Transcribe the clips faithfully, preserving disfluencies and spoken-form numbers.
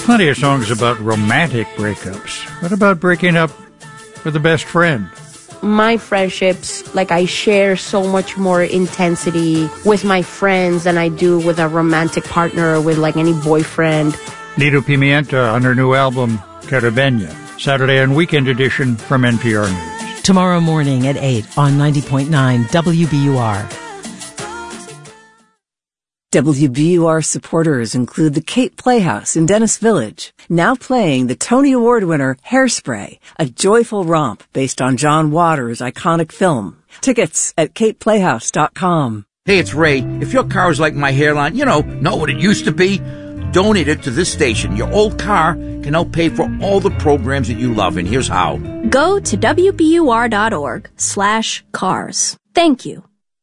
plenty of songs about romantic breakups. What about breaking up with a best friend? My friendships, like I share so much more intensity with my friends than I do with a romantic partner or with like any boyfriend. Nido Pimienta on her new album, Caribeña, Saturday and Weekend Edition from N P R News. Tomorrow morning at eight on ninety point nine W B U R. W B U R supporters include the Cape Playhouse in Dennis Village, now playing the Tony Award winner Hairspray, a joyful romp based on John Waters' iconic film. Tickets at cape playhouse dot com. Hey, it's Ray. If your car is like my hairline, you know, not what it used to be, donate it to this station. Your old car can help pay for all the programs that you love, and here's how. Go to W B U R dot org slash cars. Thank you.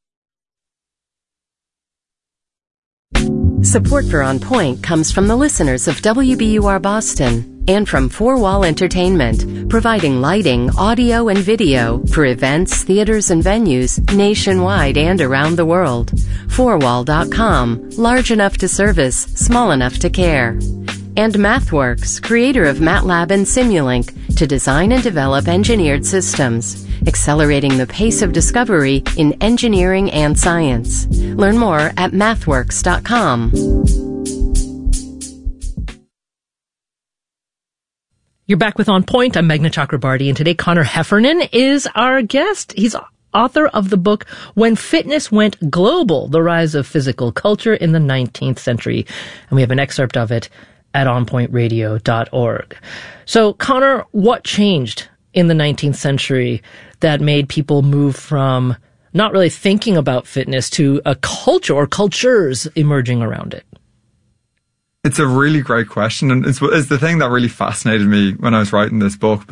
Support for On Point comes from the listeners of W B U R Boston and from Four Wall Entertainment, providing lighting, audio, and video for events, theaters, and venues nationwide and around the world. four wall dot com, large enough to service, small enough to care. And MathWorks, creator of MATLAB and Simulink, to design and develop engineered systems, accelerating the pace of discovery in engineering and science. Learn more at mathworks dot com. You're back with On Point. I'm Meghna Chakrabarty, and today Conor Heffernan is our guest. He's author of the book When Fitness Went Global, The Rise of Physical Culture in the nineteenth Century. And we have an excerpt of it at on point radio dot org. So, Conor, what changed in the nineteenth century that made people move from not really thinking about fitness to a culture or cultures emerging around it? It's a really great question, and it's, it's the thing that really fascinated me when I was writing this book.